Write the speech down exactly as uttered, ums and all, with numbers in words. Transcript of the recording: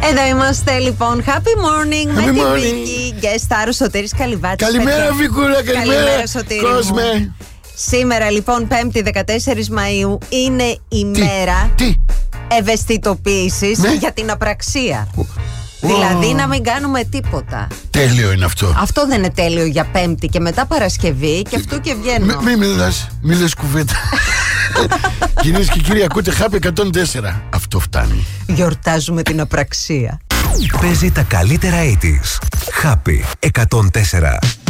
Εδώ είμαστε λοιπόν. Happy morning Happy με τη morning. Βίκη. Guest star ο Σωτήρης Καλυβάτης. Καλημέρα Βίκουλα, καλημέρα Σωτήρη κόσμε. μου. Σήμερα λοιπόν πέμπτη δεκατέσσερις Μαΐου είναι η Τι, μέρα τι? ευαισθητοποίησης Ναι. για την απραξία. Ω. Δηλαδή να μην κάνουμε τίποτα. Τέλειο είναι αυτό. Αυτό δεν είναι τέλειο για Πέμπτη και μετά Παρασκευή και αυτού και βγαίνω. Μην μιλάς, μη λες κουβέντα. Κυρίες και κύριοι, ακούτε Happy εκατόν τέσσερα. Αυτό φτάνει. Γιορτάζουμε την απραξία. Παίζει τα καλύτερα ογδόντα. Happy εκατόν τέσσερα.